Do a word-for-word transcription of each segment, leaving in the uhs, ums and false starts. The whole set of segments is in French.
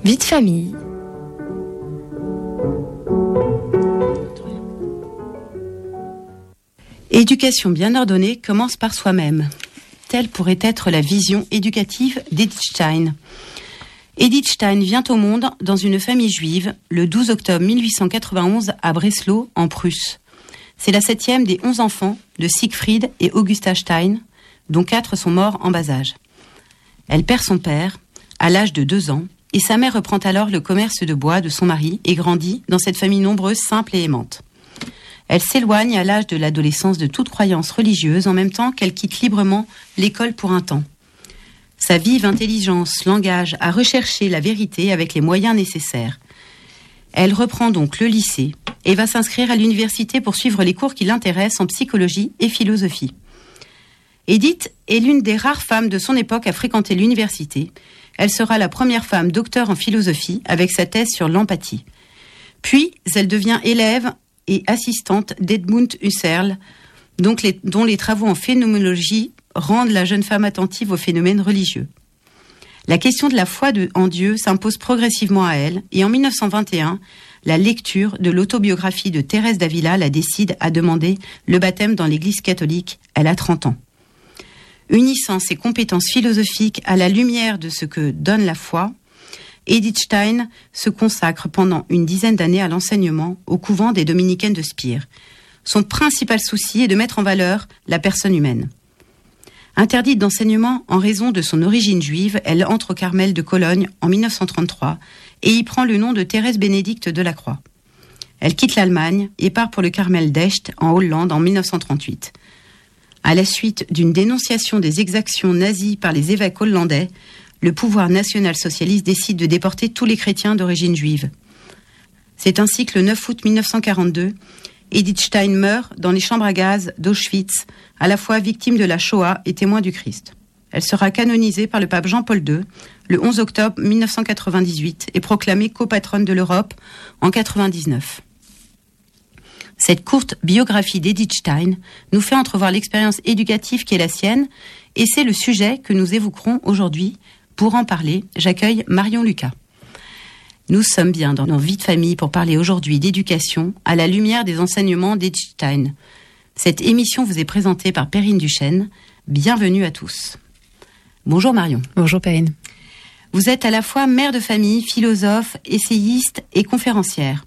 Vie de famille. Éducation bien ordonnée commence par soi-même. Telle pourrait être la vision éducative d'Edith Stein. Edith Stein vient au monde dans une famille juive le douze octobre mille huit cent quatre-vingt-onze à Breslau, en Prusse. C'est la septième des onze enfants de Siegfried et Augusta Stein, dont quatre sont morts en bas âge. Elle perd son père à l'âge de deux ans et sa mère reprend alors le commerce de bois de son mari et grandit dans cette famille nombreuse, simple et aimante. Elle s'éloigne à l'âge de l'adolescence de toute croyance religieuse en même temps qu'elle quitte librement l'école pour un temps. Sa vive intelligence l'engage à rechercher la vérité avec les moyens nécessaires. Elle reprend donc le lycée et va s'inscrire à l'université pour suivre les cours qui l'intéressent en psychologie et philosophie. Edith est l'une des rares femmes de son époque à fréquenter l'université. Elle sera la première femme docteur en philosophie avec sa thèse sur l'empathie. Puis, elle devient élève et assistante d'Edmund Husserl, donc les, dont les travaux en phénoménologie rendent la jeune femme attentive aux phénomènes religieux. La question de la foi de, en Dieu s'impose progressivement à elle, et en mille neuf cent vingt et un, la lecture de l'autobiographie de Thérèse d'Avila la décide à demander le baptême dans l'Église catholique. Elle a trente ans. Unissant ses compétences philosophiques à la lumière de ce que donne la foi, Edith Stein se consacre pendant une dizaine d'années à l'enseignement au couvent des dominicaines de Spire. Son principal souci est de mettre en valeur la personne humaine. Interdite d'enseignement en raison de son origine juive, elle entre au Carmel de Cologne en mille neuf cent trente-trois et y prend le nom de Thérèse Bénédicte de la Croix. Elle quitte l'Allemagne et part pour le Carmel d'Echt en Hollande en mille neuf cent trente-huit. À la suite d'une dénonciation des exactions nazies par les évêques hollandais, le pouvoir national-socialiste décide de déporter tous les chrétiens d'origine juive. C'est ainsi que le neuf août mille neuf cent quarante-deux, Edith Stein meurt dans les chambres à gaz d'Auschwitz, à la fois victime de la Shoah et témoin du Christ. Elle sera canonisée par le pape Jean-Paul deux le onze octobre mille neuf cent quatre-vingt-dix-huit et proclamée copatronne de l'Europe en quatre-vingt-dix-neuf. Cette courte biographie d'Edith Stein nous fait entrevoir l'expérience éducative qui est la sienne, et c'est le sujet que nous évoquerons aujourd'hui. Pour en parler, j'accueille Marion Lucas. Nous sommes bien dans nos vies de famille pour parler aujourd'hui d'éducation à la lumière des enseignements d'Edith Stein. Cette émission vous est présentée par Perrine Duchesne. Bienvenue à tous. Bonjour Marion. Bonjour Perrine. Vous êtes à la fois mère de famille, philosophe, essayiste et conférencière.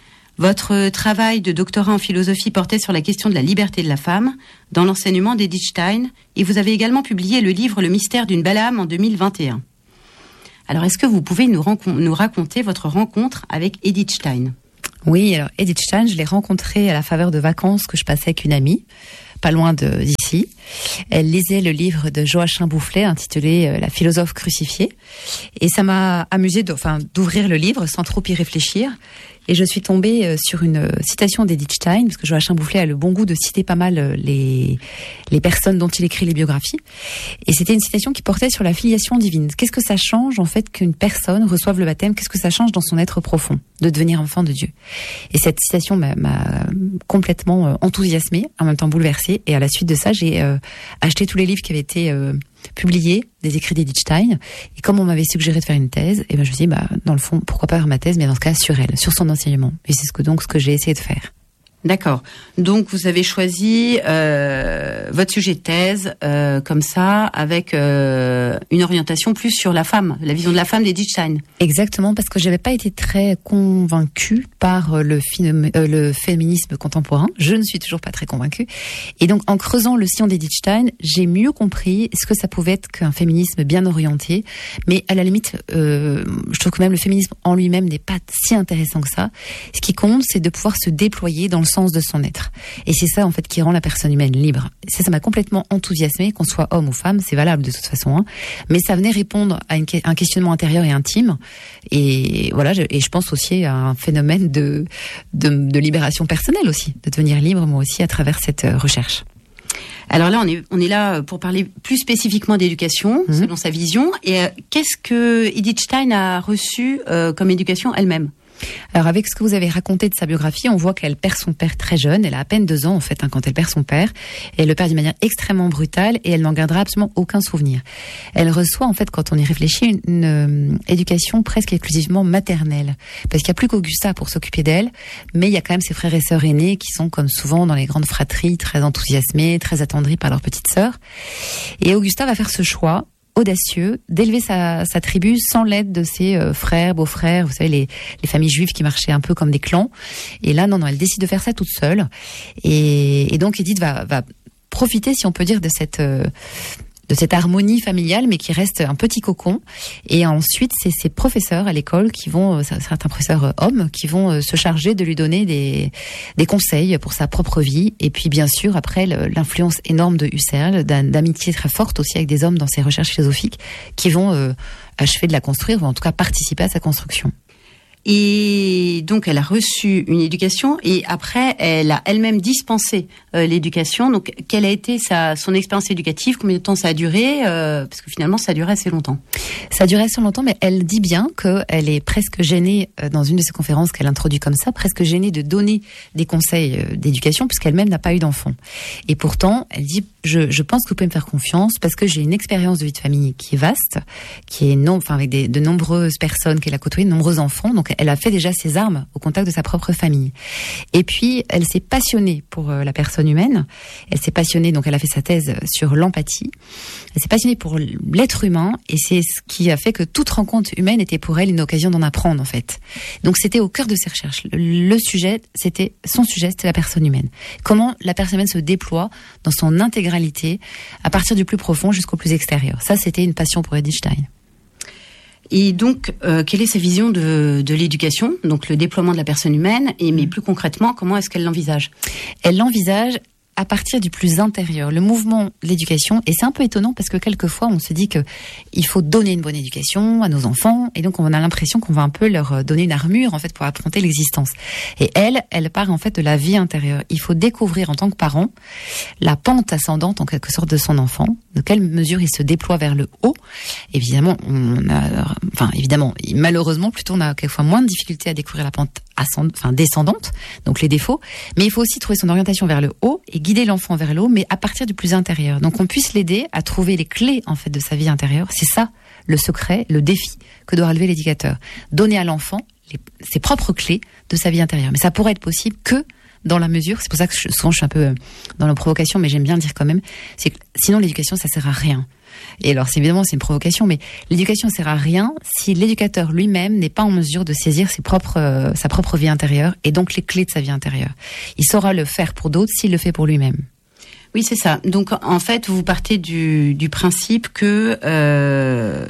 Votre travail de doctorat en philosophie portait sur la question de la liberté de la femme dans l'enseignement d'Edith Stein, et vous avez également publié le livre Le mystère d'une belle âme en deux mille vingt et un. Alors, est-ce que vous pouvez nous, rencon- nous raconter votre rencontre avec Edith Stein ? Oui, alors Edith Stein, je l'ai rencontrée à la faveur de vacances que je passais avec une amie, pas loin de, d'ici. Elle lisait le livre de Joachim Boufflet intitulé euh, La philosophe crucifiée, et ça m'a amusé de, enfin, d'ouvrir le livre sans trop y réfléchir. Et je suis tombée sur une citation d'Edith Stein, parce que Joachim Boufflet a le bon goût de citer pas mal les, les personnes dont il écrit les biographies. Et c'était une citation qui portait sur la filiation divine. Qu'est-ce que ça change, en fait, qu'une personne reçoive le baptême ? Qu'est-ce que ça change dans son être profond, de devenir enfant de Dieu ? Et cette citation m'a, m'a complètement enthousiasmée, en même temps bouleversée. Et à la suite de ça, j'ai euh, acheté tous les livres qui avaient été euh, publiés, des écrits d'Edith Stein. Et comme on m'avait suggéré de faire une thèse, et ben je me suis dit, bah, dans le fond, pourquoi pas faire ma thèse, mais dans ce cas, sur elle, sur son enseignement. Et c'est ce que, donc, ce que j'ai essayé de faire. D'accord. Donc, vous avez choisi euh, votre sujet de thèse euh, comme ça, avec euh, une orientation plus sur la femme, la vision de la femme d'Edith Stein. Exactement, parce que j'avais pas été très convaincue par le, film, euh, le féminisme contemporain. Je ne suis toujours pas très convaincue. Et donc, en creusant le sillon d'Edith Stein, j'ai mieux compris ce que ça pouvait être qu'un féminisme bien orienté. Mais à la limite, euh, je trouve que même le féminisme en lui-même n'est pas si intéressant que ça. Ce qui compte, c'est de pouvoir se déployer dans le sens de son être. Et c'est ça, en fait, qui rend la personne humaine libre. Ça, ça m'a complètement enthousiasmée, qu'on soit homme ou femme, c'est valable de toute façon, hein. Mais ça venait répondre à une, un questionnement intérieur et intime. Et voilà, je, et je pense aussi à un phénomène de, de, de libération personnelle aussi, de devenir libre, moi aussi, à travers cette recherche. Alors là, on est, on est là pour parler plus spécifiquement d'éducation, mmh. selon sa vision. Et euh, qu'est-ce que Edith Stein a reçu euh, comme éducation elle-même ? Alors avec ce que vous avez raconté de sa biographie, on voit qu'elle perd son père très jeune, elle a à peine deux ans en fait hein, quand elle perd son père, et elle le perd d'une manière extrêmement brutale et elle n'en gardera absolument aucun souvenir. Elle reçoit en fait, quand on y réfléchit, une, une euh, éducation presque exclusivement maternelle, parce qu'il n'y a plus qu'Augusta pour s'occuper d'elle, mais il y a quand même ses frères et sœurs aînés qui sont comme souvent dans les grandes fratries, très enthousiasmés, très attendris par leur petite sœur. Et Augusta va faire ce choix audacieux d'élever sa, sa tribu sans l'aide de ses euh, frères, beaux-frères, vous savez, les, les familles juives qui marchaient un peu comme des clans. Et là, non, non, elle décide de faire ça toute seule. Et, et donc, Edith va, va profiter, si on peut dire, de cette... Euh, de cette harmonie familiale, mais qui reste un petit cocon. Et ensuite, c'est ses professeurs à l'école qui vont, certains professeurs hommes, qui vont se charger de lui donner des, des conseils pour sa propre vie. Et puis, bien sûr, après, l'influence énorme de Husserl, d'amitié très forte aussi avec des hommes dans ses recherches philosophiques, qui vont euh, achever de la construire, ou en tout cas participer à sa construction. Et donc, elle a reçu une éducation et après, elle a elle-même dispensé euh, l'éducation. Donc, quelle a été sa, son expérience éducative? Combien de temps ça a duré euh, Parce que finalement, ça a duré assez longtemps. Ça a duré assez longtemps, mais elle dit bien qu'elle est presque gênée, euh, dans une de ses conférences qu'elle introduit comme ça, presque gênée de donner des conseils euh, d'éducation, puisqu'elle-même n'a pas eu d'enfant. Et pourtant, elle dit, je, je pense que vous pouvez me faire confiance, parce que j'ai une expérience de vie de famille qui est vaste, qui est non, enfin avec des, de nombreuses personnes qu'elle a côtoyées, de nombreux enfants, donc elle a fait déjà ses armes au contact de sa propre famille. Et puis, elle s'est passionnée pour euh, la personne humaine. Elle s'est passionnée, donc elle a fait sa thèse sur l'empathie. Elle s'est passionnée pour l'être humain et c'est ce qui a fait que toute rencontre humaine était pour elle une occasion d'en apprendre, en fait. Donc, c'était au cœur de ses recherches. Le, le sujet, c'était, son sujet, c'était la personne humaine. Comment la personne humaine se déploie dans son intégralité, à partir du plus profond jusqu'au plus extérieur. Ça, c'était une passion pour Edith Stein. Et donc, euh, quelle est sa vision de, de l'éducation, donc le déploiement de la personne humaine, et mais plus concrètement, comment est-ce qu'elle l'envisage? Elle l'envisage à partir du plus intérieur, le mouvement de l'éducation. Et c'est un peu étonnant parce que quelquefois, on se dit que il faut donner une bonne éducation à nos enfants. Et donc, on a l'impression qu'on va un peu leur donner une armure, en fait, pour affronter l'existence. Et elle, elle part, en fait, de la vie intérieure. Il faut découvrir, en tant que parent, la pente ascendante, en quelque sorte, de son enfant. De quelle mesure il se déploie vers le haut. Évidemment, on a, enfin, évidemment, malheureusement, plutôt, on a quelquefois moins de difficultés à découvrir la pente ascend, enfin, descendante, donc les défauts. Mais il faut aussi trouver son orientation vers le haut et guider l'enfant vers le haut, mais à partir du plus intérieur. Donc, on puisse l'aider à trouver les clés, en fait, de sa vie intérieure. C'est ça, le secret, le défi que doit relever l'éducateur. Donner à l'enfant les, ses propres clés de sa vie intérieure. Mais ça pourrait être possible que dans la mesure, c'est pour ça que je, souvent je suis un peu dans la provocation, mais j'aime bien le dire quand même, c'est que sinon l'éducation, ça sert à rien. Et alors, c'est, évidemment, c'est une provocation, mais l'éducation ne sert à rien si l'éducateur lui-même n'est pas en mesure de saisir ses propres, euh, sa propre vie intérieure et donc les clés de sa vie intérieure. Il saura le faire pour d'autres s'il le fait pour lui-même. Oui, c'est ça. Donc, en fait, vous partez du, du principe que euh,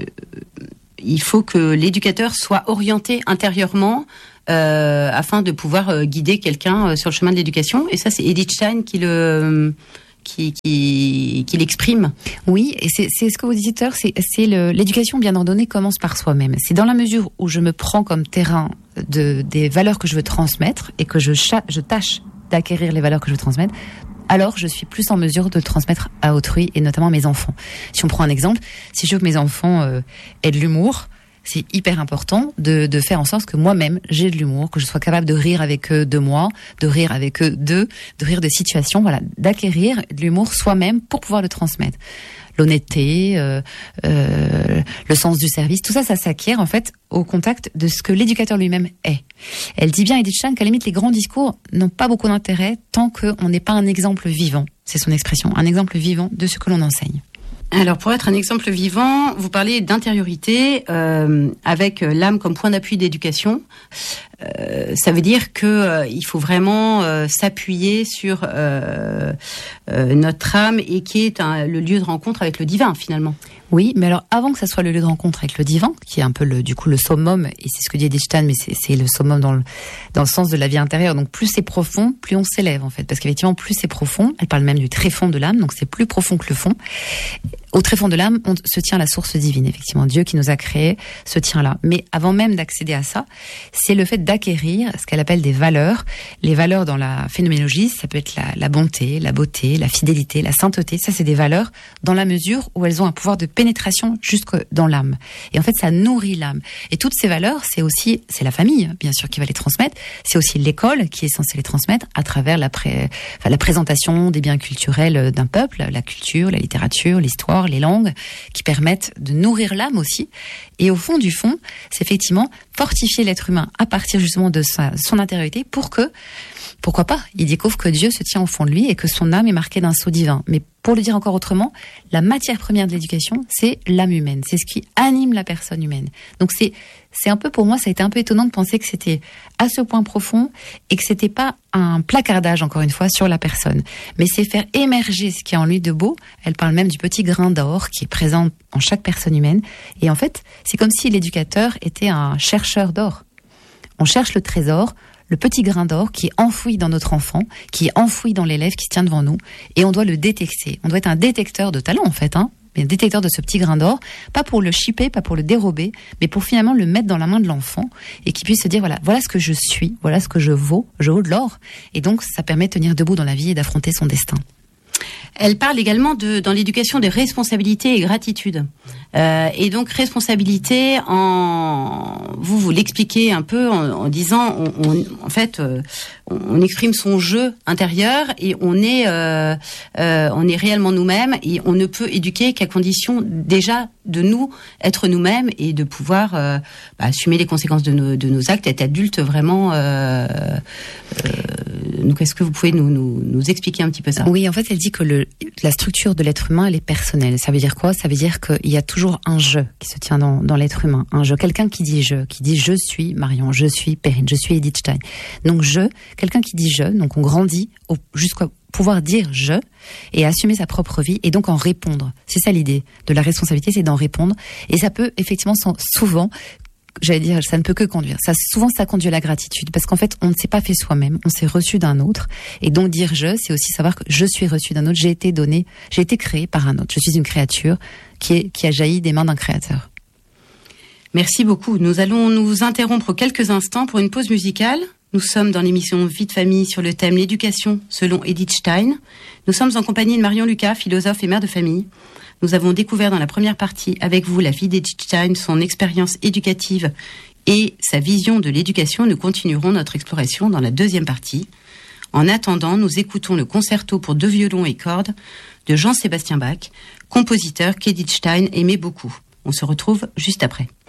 il faut que l'éducateur soit orienté intérieurement euh, afin de pouvoir euh, guider quelqu'un euh, sur le chemin de l'éducation. Et ça, c'est Edith Stein qui le... Qui, qui, qui l'exprime. Oui, et c'est, c'est ce que vous disiez tout à l'heure, c'est, c'est le, l'éducation bien ordonnée commence par soi-même. C'est dans la mesure où je me prends comme terrain de, des valeurs que je veux transmettre et que je, cha- je tâche d'acquérir les valeurs que je veux transmettre, alors je suis plus en mesure de transmettre à autrui et notamment à mes enfants. Si on prend un exemple, si je veux que mes enfants euh, aient de l'humour, c'est hyper important de, de faire en sorte que moi-même, j'ai de l'humour, que je sois capable de rire avec eux de moi, de rire avec eux d'eux, de rire de situations, voilà, d'acquérir de l'humour soi-même pour pouvoir le transmettre. L'honnêteté, euh, euh, le sens du service, tout ça, ça s'acquiert en fait au contact de ce que l'éducateur lui-même est. Elle dit bien, Edith Stein, qu'à la limite, les grands discours n'ont pas beaucoup d'intérêt tant qu'on n'est pas un exemple vivant, c'est son expression, un exemple vivant de ce que l'on enseigne. Alors, pour être un exemple vivant, vous parlez d'intériorité euh, avec l'âme comme point d'appui d'éducation. Euh, ça veut dire que euh, il faut vraiment euh, s'appuyer sur euh, euh, notre âme et qui est un, le lieu de rencontre avec le divin, finalement. Oui, mais alors avant que ça soit le lieu de rencontre avec le divin, qui est un peu le, du coup le summum, et c'est ce que dit Edith Stein, mais c'est, c'est le summum dans le, dans le sens de la vie intérieure. Donc plus c'est profond, plus on s'élève en fait, parce qu'effectivement plus c'est profond, elle parle même du tréfonds de l'âme, donc c'est plus profond que le fond. Au tréfonds de l'âme, on se tient à la source divine, effectivement. Dieu qui nous a créés se tient là. Mais avant même d'accéder à ça, c'est le fait d'acquérir ce qu'elle appelle des valeurs. Les valeurs dans la phénoménologie, ça peut être la, la bonté, la beauté, la fidélité, la sainteté. Ça, c'est des valeurs dans la mesure où elles ont un pouvoir de pénétration jusque dans l'âme. Et en fait, ça nourrit l'âme. Et toutes ces valeurs, c'est aussi, c'est la famille, bien sûr, qui va les transmettre. C'est aussi l'école qui est censée les transmettre à travers la, pré... enfin, la présentation des biens culturels d'un peuple, la culture, la littérature, l'histoire, les langues, qui permettent de nourrir l'âme aussi. Et au fond du fond, c'est effectivement fortifier l'être humain à partir justement de sa, son intériorité pour que, pourquoi pas, il découvre que Dieu se tient au fond de lui et que son âme est marquée d'un sceau divin. Mais pour le dire encore autrement, la matière première de l'éducation, c'est l'âme humaine. C'est ce qui anime la personne humaine. Donc c'est, c'est un peu, pour moi, ça a été un peu étonnant de penser que c'était à ce point profond et que c'était pas un placardage, encore une fois, sur la personne. Mais c'est faire émerger ce qui est en lui de beau. Elle parle même du petit grain d'or qui est présent en chaque personne humaine. Et en fait, c'est comme si l'éducateur était un chercheur d'or. On cherche le trésor, le petit grain d'or qui est enfoui dans notre enfant, qui est enfoui dans l'élève qui se tient devant nous, et on doit le détecter. On doit être un détecteur de talent, en fait, hein, mais un détecteur de ce petit grain d'or, pas pour le chipper, pas pour le dérober, mais pour finalement le mettre dans la main de l'enfant, et qu'il puisse se dire, voilà, voilà ce que je suis, voilà ce que je vaux, je vaux de l'or, et donc ça permet de tenir debout dans la vie et d'affronter son destin. Elle parle également de, dans l'éducation de responsabilité et gratitude. Euh, et donc responsabilité, en vous vous l'expliquez un peu en, en disant, on, on, en fait, euh, on exprime son jeu intérieur et on est, euh, euh, on est réellement nous-mêmes et on ne peut éduquer qu'à condition déjà de nous être nous-mêmes et de pouvoir euh, bah, assumer les conséquences de nos, de nos actes, être adulte vraiment. Euh, euh, donc, est-ce que vous pouvez nous, nous, nous expliquer un petit peu ça ? Oui, en fait, elle dit que le, la structure de l'être humain, elle est personnelle. Ça veut dire quoi ? Ça veut dire qu'il y a toujours un je qui se tient dans, dans l'être humain. Un je, quelqu'un qui dit je, qui dit je suis Marion, je suis Perrine, je suis Edith Stein. Donc je, quelqu'un qui dit je, donc on grandit au, jusqu'à pouvoir dire je et assumer sa propre vie et donc en répondre. C'est ça l'idée de la responsabilité, c'est d'en répondre. Et ça peut effectivement souvent, j'allais dire, ça ne peut que conduire. Ça, souvent, ça conduit à la gratitude parce qu'en fait, on ne s'est pas fait soi-même, on s'est reçu d'un autre. Et donc dire je, c'est aussi savoir que je suis reçu d'un autre, j'ai été donné, j'ai été créé par un autre. Je suis une créature qui est qui a jailli des mains d'un créateur. Merci beaucoup. Nous allons nous interrompre quelques instants pour une pause musicale. Nous sommes dans l'émission Vie de famille sur le thème l'éducation selon Edith Stein. Nous sommes en compagnie de Marion Lucas, philosophe et mère de famille. Nous avons découvert dans la première partie avec vous la vie d'Edith Stein, son expérience éducative et sa vision de l'éducation. Nous continuerons notre exploration dans la deuxième partie. En attendant, nous écoutons le concerto pour deux violons et cordes de Jean-Sébastien Bach, compositeur qu'Edith Stein aimait beaucoup. On se retrouve juste après.